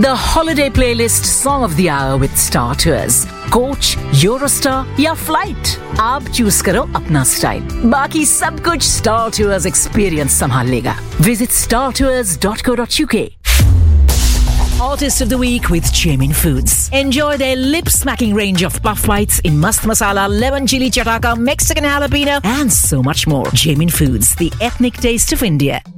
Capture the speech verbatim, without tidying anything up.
The holiday playlist song of the hour with Star Tours. Coach, Eurostar या flight, आप choose करो अपना style. बाकी सब कुछ Star Tours experience संभाल लेगा. Visit star tours dot co dot uk. Artist of the Week with Jamin Foods. Enjoy their lip-smacking range of puff bites in mast masala, lemon chili chataka, Mexican jalapeno, and so much more. Jamin Foods, the ethnic taste of India.